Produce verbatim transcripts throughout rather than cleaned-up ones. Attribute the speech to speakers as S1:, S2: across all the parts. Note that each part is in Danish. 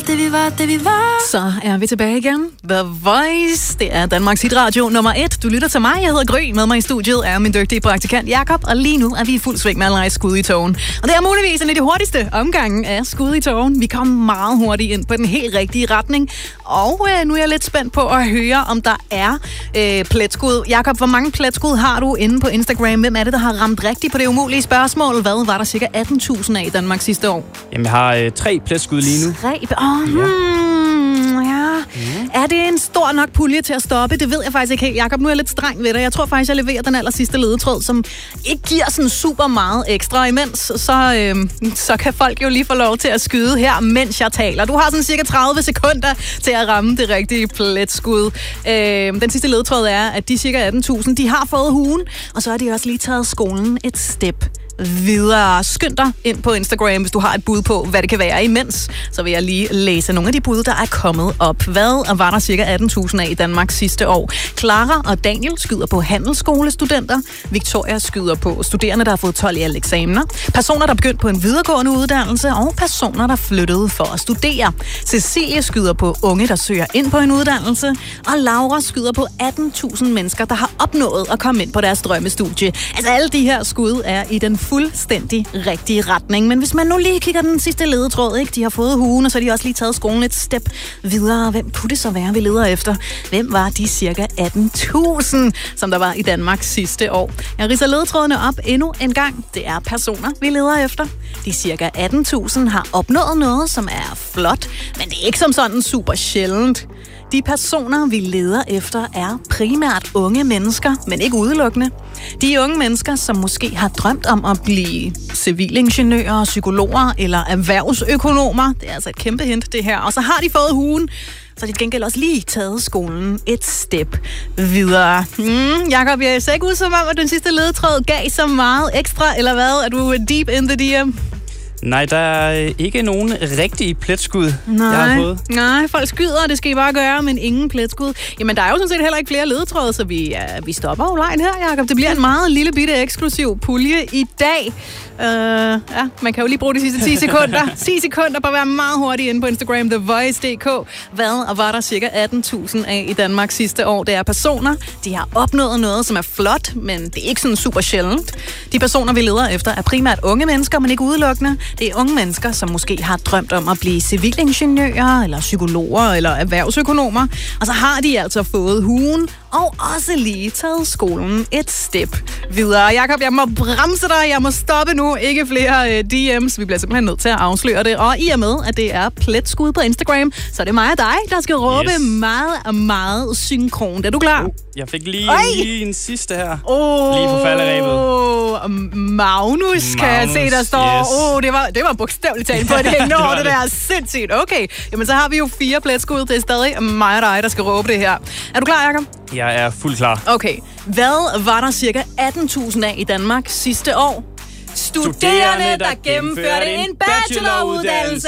S1: Det vi var, det vi var. Så er vi tilbage igen. The Voice. Det er Danmarks hitradio nummer et. Du lytter til mig. Jeg hedder Gry. Med mig i studiet er min dygtige praktikant Jakob. Og lige nu er vi i fuld sving med at lege skud i togen. Og det er muligvis en af de hurtigste omgange af skud i togen. Vi kom meget hurtigt ind på den helt rigtige retning. Og øh, nu er jeg lidt spændt på at høre, om der er øh, pletskud. Jakob, hvor mange pletskud har du inde på Instagram? Hvem er det, der har ramt rigtigt på det umulige spørgsmål? Hvad var der cirka atten tusind af i Danmark sidste år?
S2: Jamen, jeg har øh, tre pletskud lige nu.
S1: Tre? Oh, ja. Hmm, ja. Mm. Er det en stor nok pulje til at stoppe? Det ved jeg faktisk ikke helt. Jakob, nu er jeg lidt streng ved dig. Jeg tror faktisk, jeg leverer den aller sidste ledetråd, som ikke giver sådan super meget ekstra. Imens, så, øh, så kan folk jo lige få lov til at skyde her, mens jeg taler. Du har sådan cirka tredive sekunder til at ramme det rigtige pletskud. Øh, den sidste ledetråd er, at de cirka atten tusind, de har fået hugen, og så har de også lige taget skolen et step videre. Skynd dig ind på Instagram, hvis du har et bud på, hvad det kan være imens. Så vil jeg lige læse nogle af de bud, der er kommet op. Hvad var der cirka atten tusind af i Danmark sidste år? Clara og Daniel skyder på handelsskolestudenter. Victoria skyder på studerende, der har fået tolv i alle eksamener. Personer, der begyndte på en videregående uddannelse. Og personer, der flyttede for at studere. Cecilie skyder på unge, der søger ind på en uddannelse. Og Laura skyder på atten tusind mennesker, der har opnået at komme ind på deres drømmestudie. Altså alle de her skud er i den fuldstændig rigtige retning. Men hvis man nu lige kigger den sidste ledetråd, ikke? De har fået hugen, og så har de også lige taget skolen et step videre. Hvem kunne det så være, vi leder efter? Hvem var de cirka atten tusind, som der var i Danmark sidste år? Jeg ridser ledetrådene op endnu en gang. Det er personer, vi leder efter. De cirka atten tusind har opnået noget, som er flot, men det er ikke som sådan super sjældent. De personer, vi leder efter, er primært unge mennesker, men ikke udelukkende. De unge mennesker, som måske har drømt om at blive civilingeniører, psykologer eller erhvervsøkonomer. Det er altså et kæmpe hint, det her. Og så har de fået hugen, så de gengæld også lige taget skolen et step videre. Mm, Jakob, jeg ser ikke ud som om, at den sidste ledetråd gav så meget ekstra, eller hvad? Er du deep in the D M?
S2: Nej, der er ikke nogen rigtige pletskud,
S1: nej,
S2: jeg har fået.
S1: Nej, folk skyder, det skal I bare gøre, men ingen pletskud. Jamen, der er jo sådan set heller ikke flere ledetråde, så vi, uh, vi stopper jo lejen her, Jakob. Det bliver en meget lille bitte eksklusiv pulje i dag. Uh, ja, man kan jo lige bruge de sidste ti sekunder. ti sekunder på at være meget hurtigt inde på Instagram, the voice punktum d k. Hvad og var der cirka atten tusind af i Danmark sidste år? Det er personer, de har opnået noget, som er flot, men det er ikke sådan super sjældent. De personer, vi leder efter, er primært unge mennesker, men ikke udelukkende. Det er unge mennesker, som måske har drømt om at blive civilingeniører, eller psykologer, eller erhvervsøkonomer. Og så har de altså fået hugen, og også lige taget skolen et step videre. Jakob, jeg må bremse dig, jeg må stoppe nu. Ikke flere uh, D M's, vi bliver simpelthen nødt til at afsløre det. Og i og med, at det er pletskud på Instagram, så er det mig og dig, der skal råbe yes. meget, meget synkront. Er du klar?
S2: Oh, jeg fik lige, lige en sidste her.
S1: Oh,
S2: lige på falderæbet.
S1: Magnus, Magnus, kan jeg se, der står.
S2: Yes.
S1: Oh, det var, det var bogstaveligt talt på det hængende over. Det, det der er sindssygt. Okay, jamen så har vi jo fire pletskud. Det er stadig mig og dig, der skal råbe det her. Er du klar, Jakob?
S2: Jeg er fuldt klar.
S1: Okay. Hvad var der cirka atten tusind af i Danmark sidste år? Studerende, der gennemførte en bacheloruddannelse.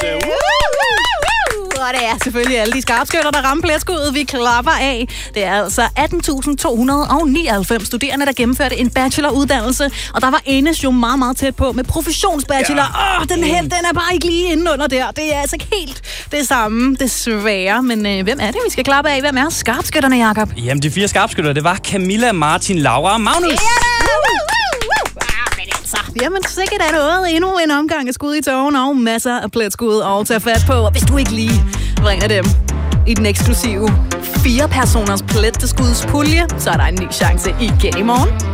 S1: Og det er selvfølgelig alle de skarpskytter, der rammer pletskuddet, vi klapper af. Det er altså atten tusind to hundrede nioghalvfems studerende, der gennemførte en bacheloruddannelse. Og der var Enes jo meget, meget tæt på med professionsbachelor. Åh, ja. oh, den her, den er bare ikke lige inde under der. Det er altså ikke helt det samme, desværre. Men øh, hvem er det, vi skal klappe af? Hvem er skarpskytterne, Jakob?
S2: Jamen, de fire skarpskytter, det var Camilla, Martin, Laura og Magnus.
S1: Yeah! Jamen, sikkert er noget. Endnu en omgang af skud i togen og masser af pletskud at tage fat på. Og hvis du ikke lige bringer dem i den eksklusive fire personers pletteskudspulje, så er der en ny chance igen i morgen.